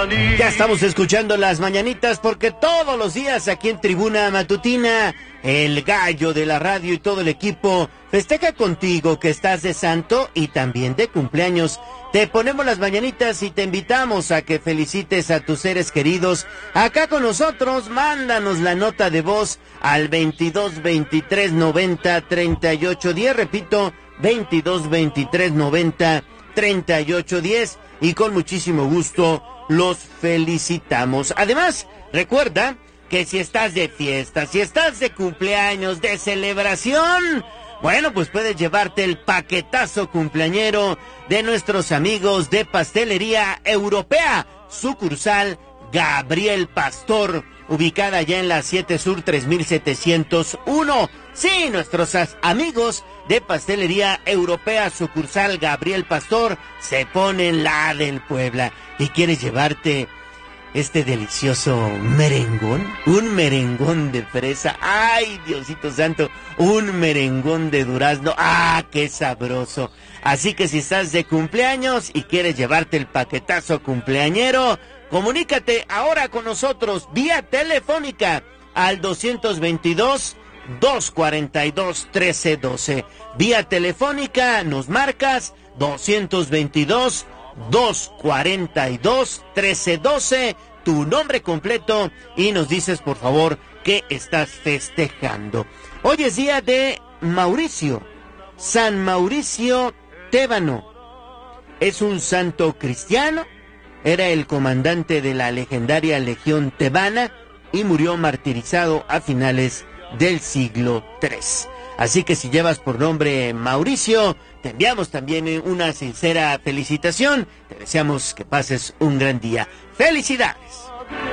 Ya estamos escuchando las mañanitas porque todos los días aquí en Tribuna Matutina, el gallo de la radio y todo el equipo festeja contigo que estás de santo y también de cumpleaños. Te ponemos las mañanitas y te invitamos a que felicites a tus seres queridos. Acá con nosotros, mándanos la nota de voz al 22 23 90 38 10. Repito, 22 23 90 38 10. Y con muchísimo gusto los felicitamos. Además, recuerda que si estás de fiesta, si estás de cumpleaños, de celebración, bueno, pues puedes llevarte el paquetazo cumpleañero de nuestros amigos de Pastelería Europea, sucursal Gabriel Pastor, ubicada ya en la 7 Sur 3701. Sí, nuestros amigos de Pastelería Europea, sucursal Gabriel Pastor, se ponen la del Puebla. ¿Y quieres llevarte este delicioso merengón? Un merengón de fresa. ¡Ay, Diosito Santo! Un merengón de durazno. ¡Ah, qué sabroso! Así que si estás de cumpleaños y quieres llevarte el paquetazo cumpleañero, comunícate ahora con nosotros vía telefónica al 222-242-1312. Vía telefónica nos marcas 222-242-1312, tu nombre completo y nos dices por favor qué estás festejando. Hoy es día de Mauricio, San Mauricio Tébano. Es un santo cristiano, era el comandante de la legendaria Legión Tebana y murió martirizado a finales del siglo III. Así que si llevas por nombre Mauricio, te enviamos también una sincera felicitación. Te deseamos que pases un gran día. ¡Felicidades!